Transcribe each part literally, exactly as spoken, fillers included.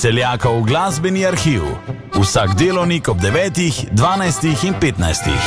Celjakov glasbeni arhiv. Vsak delovnik ob devetih, dvanajstih in petnajstih.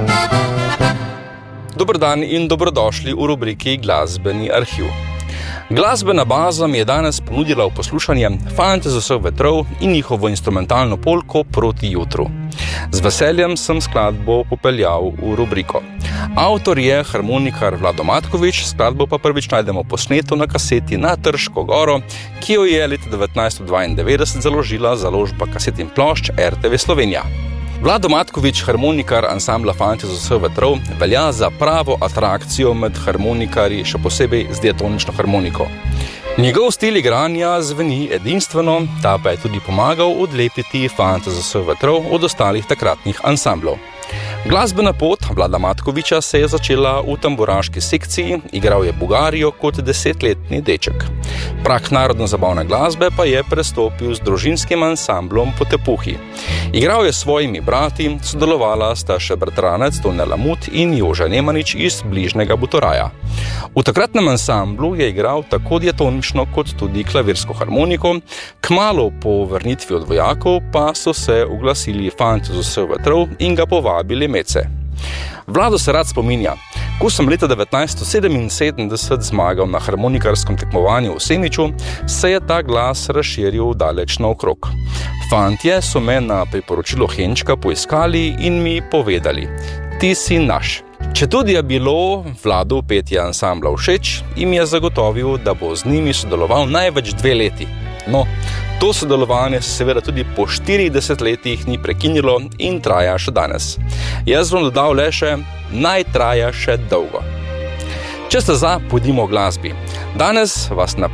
Dober dan in dobrodošli v rubriki Glasbeni arhiv. Glasbena baza mi je danes ponudila v poslušanje Fante z vseh vetrov in njihovo instrumentalno polko Proti jutru. Z veseljem sem skladbo popeljal v rubriko. Avtor je harmonikar Vlado Matkovič, skladbo pa prvič najdemo posneto na kaseti Na Trško goro, ki jo je leta devetnajststo dvaindevetdeset založila založba kaset in plošč er te ve Slovenija. Vlado Matkovič, harmonikar ansambla Fante z vseh vetrov, velja za pravo atrakcijo med harmonikarji, še posebej z diatonično harmoniko. Njegov stil igranja zveni edinstveno, ta pa je tudi pomagal odlepiti Fante z vseh vetrov od ostalih takratnih ansamblov. Glasbena pot Vlada Matkoviča se je začela v tamburaški sekciji, igral je Bugarijo kot desetletni deček. Prah narodno-zabavne glasbe pa je prestopil z družinskim ansamblom Po tepuhi. Igral je s svojimi brati, sodelovala sta še bratranec Tone Lamut in Jože Nemanič iz bližnjega Butoraja. V takratnem ansamblu je igral tako diatonično kot tudi klavirsko harmoniko, kmalu po vrnitvi od vojakov pa so se oglasili Fante z vseh vetrov in ga povabili medse. Vlado se rad spominja: ko sem leta devetnajststo sedeminsedemdeset zmagal na harmonikarskem tekmovanju v Semiču, se je ta glas razširil daleč naokrog. Fantje so me na priporočilo Henčka poiskali in mi povedali: ti si naš. Četudi je bilo Vladu petje ansambla všeč, jim je zagotovil, da bo z njimi sodeloval največ dve leti. No, to sodelovanje se seveda tudi po štirideset letih ni prekinilo in traja še danes. Jaz bom dodal le še: naj traja še dolgo. Če ste za, pojdimo v glasbi. Danes vas na